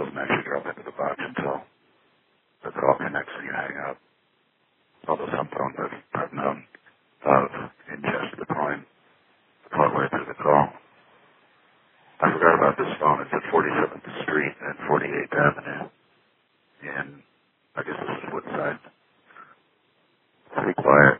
doesn't actually drop into the box until the call connects and you hang up. Although some phones I've known of ingest the coin partway through the call. I forgot about this phone. It's at 47th Street and 48th Avenue in, I guess this is Woodside. Pretty quiet.